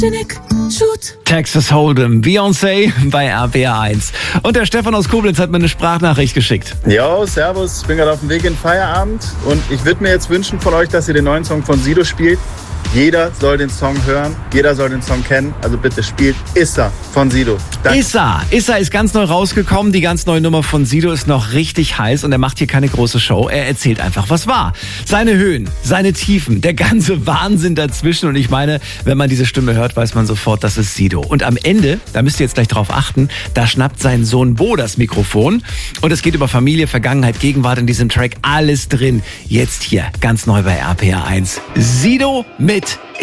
Texas Hold'em, Beyoncé bei RPR1. Und der Stefan aus Koblenz hat mir eine Sprachnachricht geschickt. Jo, servus, ich bin gerade auf dem Weg in den Feierabend und ich würde mir jetzt wünschen von euch, dass ihr den neuen Song von Sido spielt. Jeder soll den Song hören, jeder soll den Song kennen, also bitte spielt Issa von Sido. Danke. Issa ist ganz neu rausgekommen, die ganz neue Nummer von Sido ist noch richtig heiß und er macht hier keine große Show, er erzählt einfach, was war. Seine Höhen, seine Tiefen, der ganze Wahnsinn dazwischen und ich meine, wenn man diese Stimme hört, weiß man sofort, das ist Sido. Und am Ende, da müsst ihr jetzt gleich drauf achten, da schnappt sein Sohn Bo das Mikrofon und es geht über Familie, Vergangenheit, Gegenwart in diesem Track, alles drin. Jetzt hier, ganz neu bei RPR1, Sido mit